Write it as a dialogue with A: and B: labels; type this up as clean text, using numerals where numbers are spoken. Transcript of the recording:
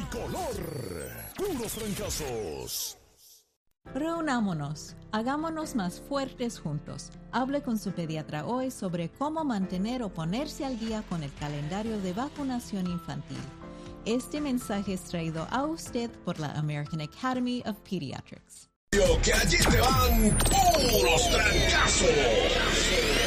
A: tricolor. Puros fracasos.
B: Reunámonos, hagámonos más fuertes juntos. Hable con su pediatra hoy sobre cómo mantener o ponerse al día con el calendario de vacunación infantil. Este mensaje es traído a usted por la American Academy of Pediatrics.
A: Que allí te van puros trancazos.